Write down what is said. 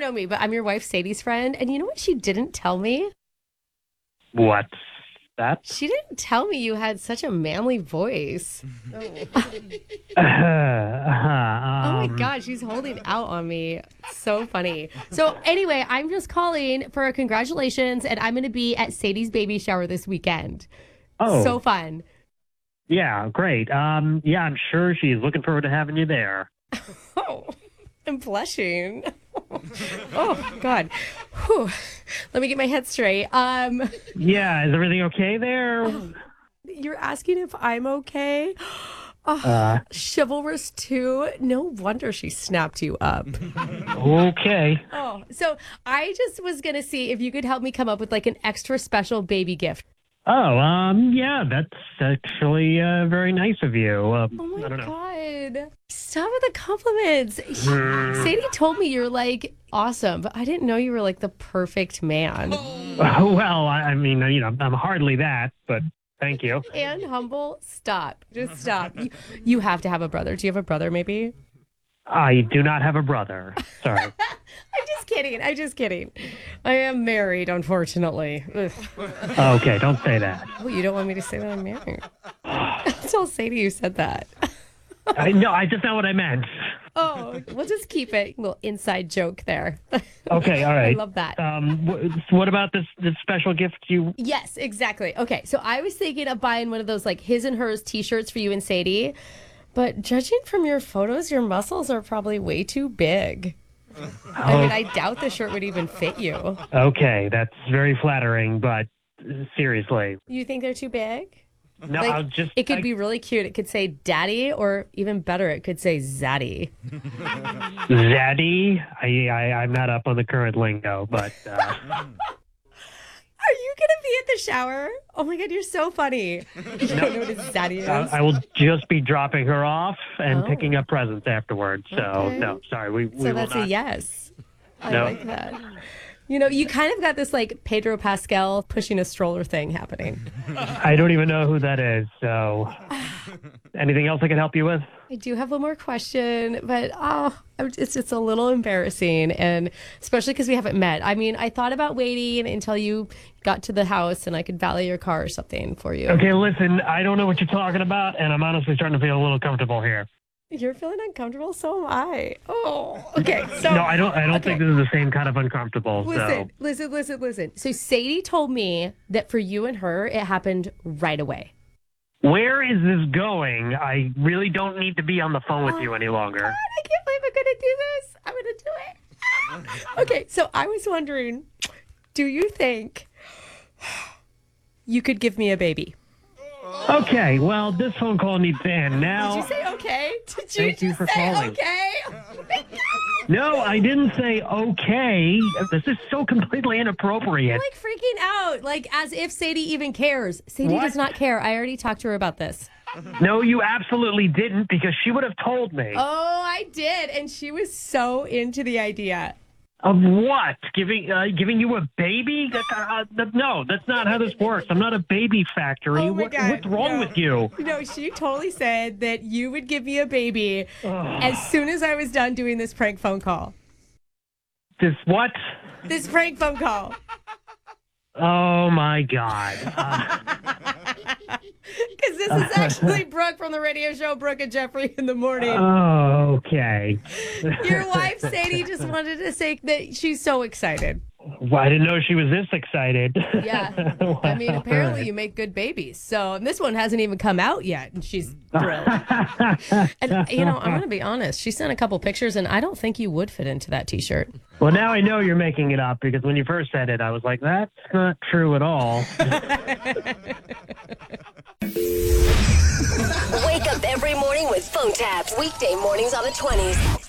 know me, but I'm your wife Sadie's friend. And you know what she didn't tell me? What's that? She didn't tell me you had such a manly voice. Oh Oh my God, she's holding out on me. So funny. So anyway, I'm just calling for a congratulations, and I'm going to be at Sadie's baby shower this weekend. So fun. Yeah, great. Yeah, I'm sure she's looking forward to having you there. Oh, I'm blushing. Oh God. Whew. Let me get my head straight. Yeah, is everything okay there? You're asking if I'm okay? Chivalrous too. No wonder she snapped you up. Okay. Oh, so I just was gonna see if you could help me come up with like an extra special baby gift. Yeah, that's actually very nice of you. Oh I my don't know. God. Stop with the compliments. Sadie told me you're like awesome, but I didn't know you were like the perfect man. Well, I mean, I'm hardly that, but thank you. And humble. Stop. Just stop. You have to have a brother. Do you have a brother maybe? I do not have a brother. Sorry. I'm just kidding. I'm just kidding. I am married, unfortunately. Ugh. Okay, don't say that. Oh, you don't want me to say that I'm married? Tell Sadie you said that. No, I just know what I meant. Oh, we'll just keep it. A little inside joke there. Okay, all right. I love that. What about this special gift you? Yes, exactly. Okay, so I was thinking of buying one of those like his and hers t-shirts for you and Sadie. But judging from your photos, your muscles are probably way too big. I mean, I doubt the shirt would even fit you. Okay, that's very flattering, but seriously. You think they're too big? No, Like, it could be really cute. It could say daddy, or even better, it could say zaddy. Zaddy? I'm not up on the current lingo, but... Are you going to be at the shower? Oh my God, you're so funny. You don't know what a zaddy is? I will just be dropping her off and picking up presents afterwards. So, Okay. no, sorry. We So will that's not. a yes. I No. like that. You know, you kind of got this like Pedro Pascal pushing a stroller thing happening. I don't even know who that is. So, anything else I can help you with? I do have one more question, but it's a little embarrassing, and especially because we haven't met. I mean, I thought about waiting until you got to the house and I could valet your car or something for you. Okay, listen, I don't know what you're talking about, and I'm honestly starting to feel a little comfortable here. You're feeling uncomfortable, so am I. Oh, okay. So No, I don't think this is the same kind of uncomfortable. listen. So Sadie told me that for you and her, it happened right away. Where is this going? I really don't need to be on the phone with you any longer. I can't believe I'm going to do this. I'm going to do it. Okay, so I was wondering, do you think you could give me a baby? Okay, well, this phone call needs to end now. Did you say okay? Did Thank you just for say calling. okay? No, I didn't say okay. This is so completely inappropriate. I'm like freaking out, like as if Sadie even cares. Sadie What? does not care. I already talked to her about this. No, you absolutely didn't, because she would have told me. Oh, I did, and she was so into the idea. Of what? Giving you a baby? No, that's not how this works. I'm not a baby factory. Oh my God, what's wrong no. with you? No, she totally said that you would give me a baby as soon as I was done doing this prank phone call. This what? This prank phone call. Oh my God. Because this is actually Brooke from the radio show Brooke and Jeffrey in the Morning. Okay. Your wife, Sadie, just wanted to say that she's so excited. Well, I didn't know she was this excited. Yeah. I mean, apparently you make good babies. So, and this one hasn't even come out yet, and she's thrilled. And, you know, I'm going to be honest. She sent a couple pictures, and I don't think you would fit into that T-shirt. Well, now I know you're making it up, because when you first said it, I was like, that's not true at all. Wake up every morning with phone taps. Weekday mornings on the 20s.